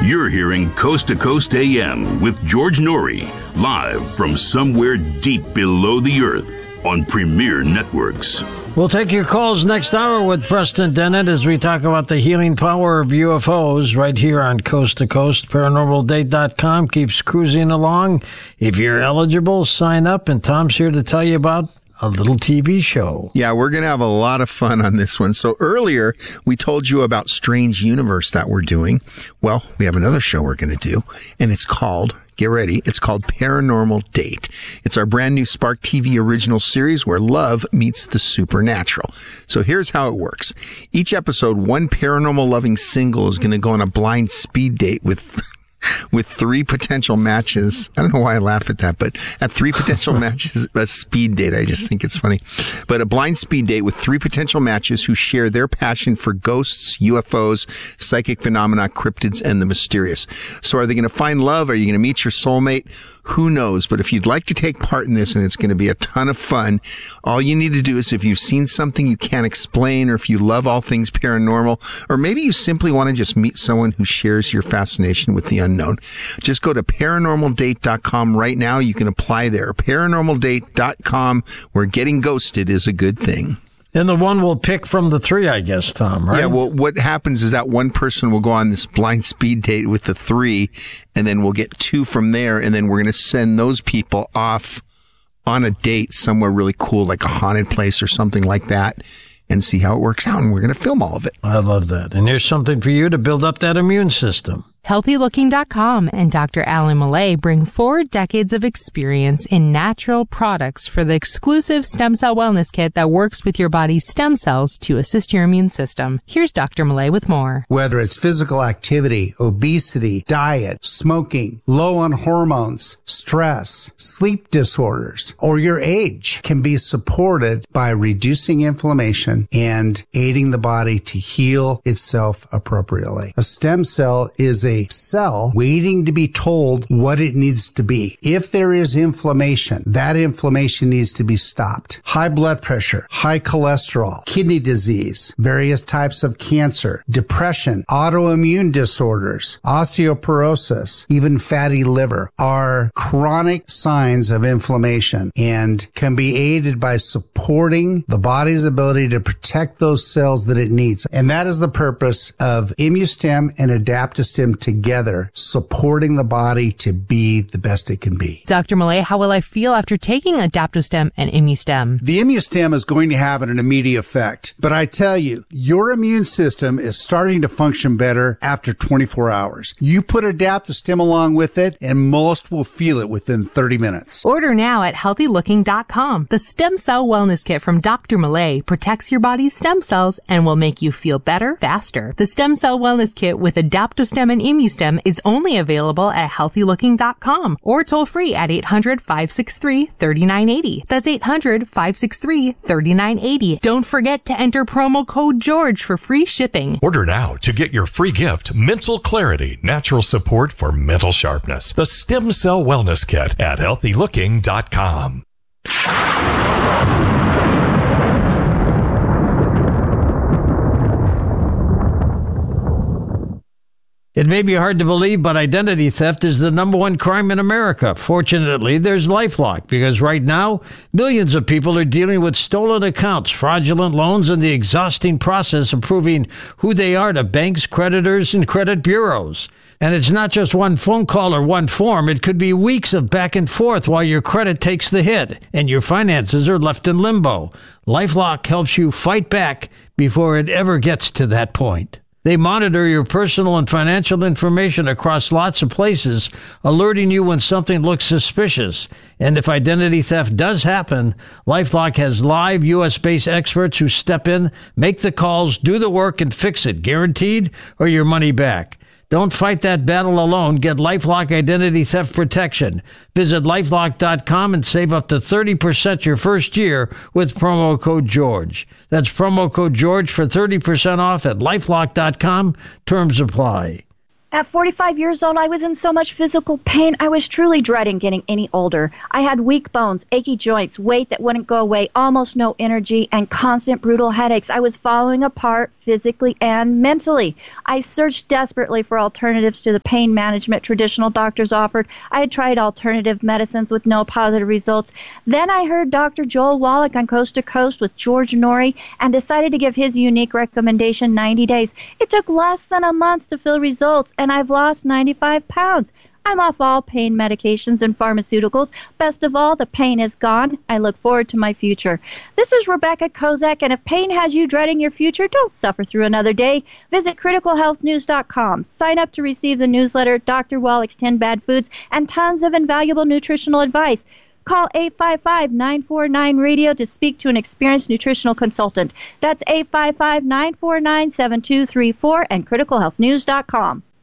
You're hearing Coast to Coast AM with George Norrie, live from somewhere deep below the earth on Premier Networks. We'll take your calls next hour with Preston Dennett as we talk about the healing power of UFOs right here on Coast to Coast. ParanormalDate.com keeps cruising along. If you're eligible, sign up, and Tom's here to tell you about a little TV show. Yeah, we're going to have a lot of fun on this one. So earlier, we told you about Strange Universe that we're doing. Well, we have another show we're going to do, and it's called, get ready, it's called Paranormal Date. It's our brand new Spark TV original series where love meets the supernatural. So here's how it works. Each episode, one paranormal loving single is going to go on a blind speed date with three potential matches. I don't know why I laugh at that, but at three potential matches, a speed date, I just think it's funny. But a blind speed date with three potential matches who share their passion for ghosts, UFOs, psychic phenomena, cryptids, and the mysterious. So are they going to find love? Are you going to meet your soulmate? Who knows? But if you'd like to take part in this, and it's going to be a ton of fun, all you need to do is if you've seen something you can't explain, or if you love all things paranormal, or maybe you simply want to just meet someone who shares your fascination with the unknown, just go to ParanormalDate.com right now. You can apply there. ParanormalDate.com, where getting ghosted is a good thing. And the one we'll pick from the three, I guess, Tom, right? Yeah, well, what happens is that one person will go on this blind speed date with the three, and then we'll get two from there, and then we're going to send those people off on a date somewhere really cool, like a haunted place or something like that, and see how it works out, and we're going to film all of it. I love that. And here's something for you to build up that immune system. HealthyLooking.com and Dr. Alan Millay bring 4 decades of experience in natural products for the exclusive stem cell wellness kit that works with your body's stem cells to assist your immune system. Here's Dr. Millay with more. Whether it's physical activity, obesity, diet, smoking, low on hormones, stress, sleep disorders, or your age can be supported by reducing inflammation and aiding the body to heal itself appropriately. A stem cell is a cell waiting to be told what it needs to be. If there is inflammation, that inflammation needs to be stopped. High blood pressure, high cholesterol, kidney disease, various types of cancer, depression, autoimmune disorders, osteoporosis, even fatty liver are chronic signs of inflammation and can be aided by supporting the body's ability to protect those cells that it needs. And that is the purpose of ImmuStem and Adaptostem together, supporting the body to be the best it can be. Dr. Millay, how will I feel after taking Adaptostem and ImmuStem? The ImmuStem is going to have an immediate effect, but I tell you, your immune system is starting to function better after 24 hours. You put Adaptostem along with it, and most will feel it within 30 minutes. Order now at HealthyLooking.com. The Stem Cell Wellness Kit from Dr. Millay protects your body's stem cells and will make you feel better, faster. The Stem Cell Wellness Kit with Adaptostem and ImmuStem is only available at HealthyLooking.com or toll free at 800-563-3980. That's 800-563-3980. Don't forget to enter promo code George for free shipping. Order now to get your free gift, Mental Clarity, Natural Support for Mental Sharpness. The Stem Cell Wellness Kit at HealthyLooking.com. It may be hard to believe, but identity theft is the number one crime in America. Fortunately, there's LifeLock, because right now, millions of people are dealing with stolen accounts, fraudulent loans, and the exhausting process of proving who they are to banks, creditors, and credit bureaus. And it's not just one phone call or one form. It could be weeks of back and forth while your credit takes the hit and your finances are left in limbo. LifeLock helps you fight back before it ever gets to that point. They monitor your personal and financial information across lots of places, alerting you when something looks suspicious. And if identity theft does happen, LifeLock has live U.S.-based experts who step in, make the calls, do the work, and fix it, guaranteed, or your money back. Don't fight that battle alone. Get LifeLock Identity Theft Protection. Visit LifeLock.com and save up to 30% your first year with promo code George. That's promo code George for 30% off at LifeLock.com. Terms apply. At 45 years old, I was in so much physical pain. I was truly dreading getting any older. I had weak bones, achy joints, weight that wouldn't go away, almost no energy, and constant brutal headaches. I was falling apart physically and mentally. I searched desperately for alternatives to the pain management traditional doctors offered. I had tried alternative medicines with no positive results. Then I heard Dr. Joel Wallach on Coast to Coast with George Norrie and decided to give his unique recommendation 90 days. It took less than a month to feel results, and I've lost 95 pounds. I'm off all pain medications and pharmaceuticals. Best of all, the pain is gone. I look forward to my future. This is Rebecca Kozak, and if pain has you dreading your future, don't suffer through another day. Visit criticalhealthnews.com. Sign up to receive the newsletter, Dr. Wallach's 10 Bad Foods, and tons of invaluable nutritional advice. Call 855-949-RADIO to speak to an experienced nutritional consultant. That's 855-949-7234 and criticalhealthnews.com.